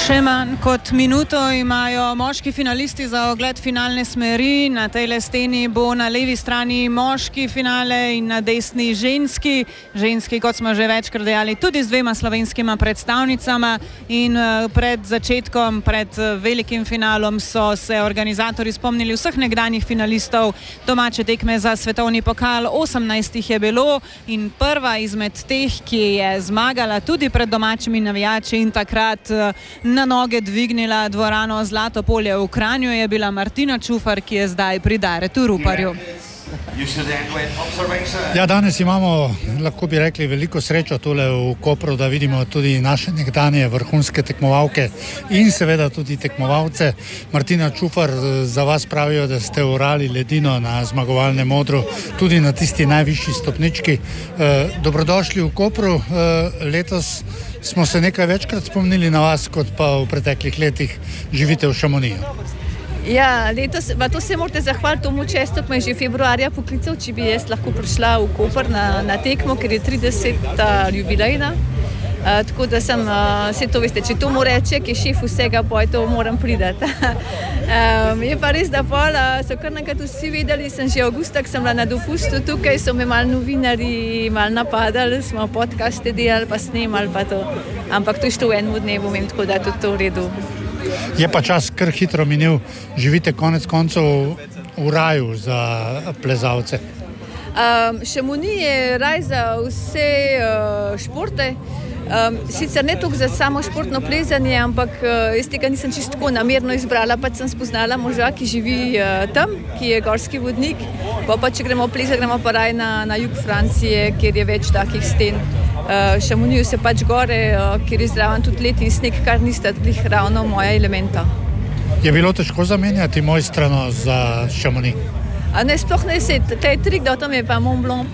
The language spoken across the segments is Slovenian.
Še manj kot minuto imajo moški finalisti za ogled finalne smeri. Na tej steni bo na levi strani moški finale in na desni ženski. Ženski, kot smo že večkrat dejali, tudi z dvema slovenskima predstavnicama. In pred začetkom, pred velikim finalom so se organizatori spomnili vseh nekdanjih finalistov domače tekme za svetovni pokal. 18 jih je bilo in prva izmed teh, ki je zmagala tudi pred domačimi navijači in takrat na noge dvignila dvorano Zlato polje v Kranju, je bila Martina Čufar, ki je zdaj pri Daretu Ruparju. Ja, danes imamo, lahko bi rekli, veliko srečo tole v Kopru, da vidimo tudi naše nekdanje vrhunske tekmovalke in seveda tudi tekmovalce. Martina Čufar, za vas pravijo, da ste orali ledino na zmagovalnem odru, tudi na tisti najvišji stopnički. Dobrodošli v Kopru. Letos smo se nekaj večkrat spomnili na vas, kot pa v preteklih letih živite v Šamoniju. Ja, letos, to se morate zahvaliti tomu Čestu, ki me je že februarja poklical, če bi jaz lahko prišla v Koper na tekmo, ker je 30. jubilejna. Tako da sem, vse to veste, če to mu reče, ki je šef vsega, poj to moram pridati. Je pa res, da so kar nekaj vsi vedeli, sem že avgusta, ko sem bila na dopustu tukaj, so me malo novinari malo napadali, smo podcaste delali, pa snemali pa to. Ampak to je što v enem dnevu, tako da tudi to v redu. Je pa čas kar hitro minil, živite konec koncev v raju za plezalce. Šamonij je raj za vse športe. Sicer ne toliko za samo športno plezanje, ampak jaz tega nisem čisto tako namerno izbrala, pač sem spoznala moža, ki živi tam, ki je gorski vodnik, pa če gremo plezati, gremo pa raj na jug Francije, kjer je več takih sten. Šamoniju se pač gore, kjer je zraven tudi let in sneg, kar nista glih ravno moja elementa. Je bilo težko zamenjati Mojstrano za Šamonij? Ne, sploh ne se, taj trik, da tam je pa Mont Blanc,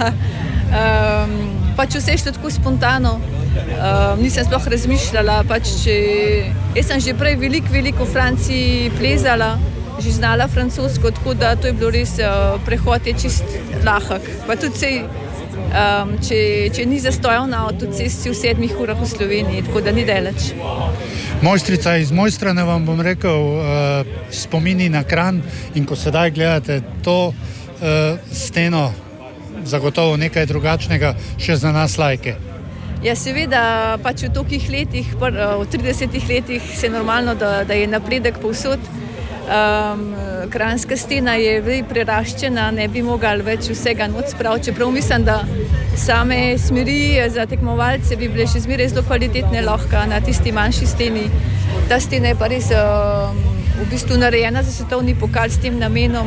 pač vse šlo tako spontano. Nisem sploh razmišljala, jaz sem že prej veliko v Franciji plezala, že znala francosko, tako da to je bilo res, prehod je čist lahek. Pa tudi če ni zastojev na avtocesti v 7 urah v Sloveniji, tako da ni daleč. Mojstrica iz Mojstrane, vam bom rekel, spomini na Kranj in ko sedaj gledate to steno, zagotovo nekaj drugačnega še za nas lajke. Ja, seveda, pač v tolikih letih, v 30 letih se je normalno, da je napredek povsod. Kranjska stena je preraščena, ne bi mogli več vsega noč spraviti, čeprav mislim, da same smeri za tekmovalce bi bile še zmeraj zelo kvalitetne lahko na tisti manjši steni. Ta stena je pa res v bistvu narejena za svetovni pokal s tem namenom,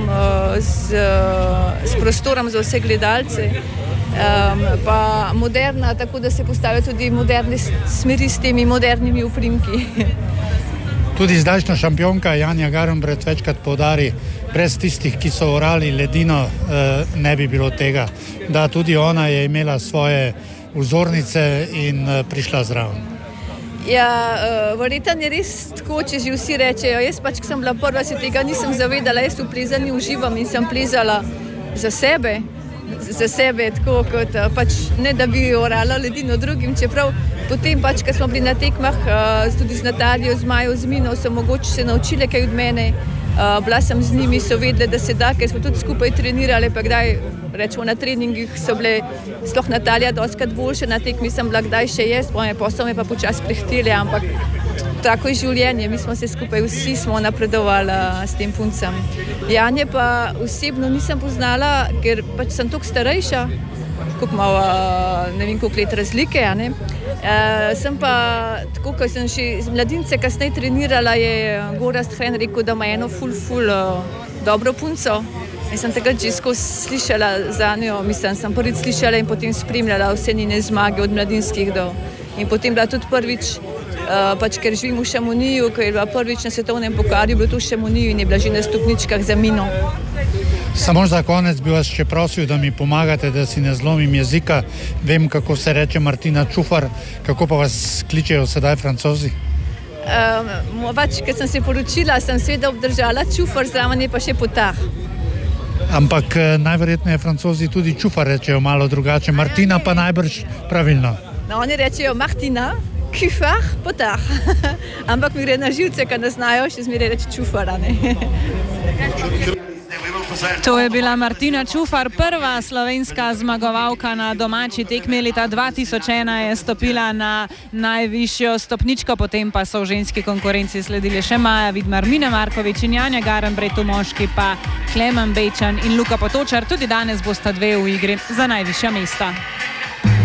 s prostorom za vse gledalce, pa moderna, tako da se postavijo tudi moderne smeri s temi modernimi uprimki. Tudi zdajšnja šampionka Janja Garnbret večkrat poudari, brez tistih, ki so orali ledino, ne bi bilo tega, da tudi ona je imela svoje vzornice in prišla zraven. Ja, verjetno je res tako, če že vsi rečejo, jaz pač, ko sem bila prva, se tega nisem zavedala, jaz v plezanju uživam in sem plezala za sebe, tako kot pač ne, da bi orala ledino drugim, čeprav potem pač, ko smo bili na tekmah tudi z Natalijo, z Majo, z Mino, so mogoče se naučile kaj od mene, bila sem z njimi, so vedele, da se da, ker smo tudi skupaj trenirali, pa kdaj, rečemo na treningih so bile, sploh Natalija dostikrat boljše, na tekmi sem bila kdaj še jaz, pa so me pa počas prehtele, ampak tako je življenje, mi smo se skupaj, vsi smo napredovali s tem puncem. Janje pa osebno nisem poznala, ker pač sem toliko starejša, koliko malo, ne vem koliko let razlike, ne? Sem pa, tako ko sem še z mladince kasneje trenirala, je Gorazd Hren rekel, da ima eno ful dobro punco in sem takrat že skozi slišala za njo, sem prvič slišala in potem spremljala vse njene zmage od mladinskih do. In potem bila tudi prvič, pač ker živim v Šamoniju, ko je bila prvič na svetovnem pokalu, je bilo to v Šamoniju in je bila že na stopničkah za Mino. Samo za konec bi vas še prosil, da mi pomagate, da si ne zlomim jezika. Vem, kako se reče Martina Čufar, kako pa vas kličejo sedaj Francozi? Pač, ker sem se poročila, sem seveda obdržala Čufar, zraven je pa še Potah. Ampak najverjetneje Francozi tudi Čufar rečejo malo drugače, Martina pa najbrž pravilno. No, oni rečejo Martina, Kufar, potah. Ampak mi gre na živce, ker ne znajo še zmeraj reči čufara. To je bila Martina Čufar, prva slovenska zmagovalka na domači tekmi. Leta 2001 je stopila na najvišjo stopničko, potem pa so v ženski konkurenci sledili še Maja Vidmar, Mina Markovič in Janja Garnbret, v moški pa Klemen Bečan in Luka Potočar. Tudi danes bosta dve v igri za najvišja mesta.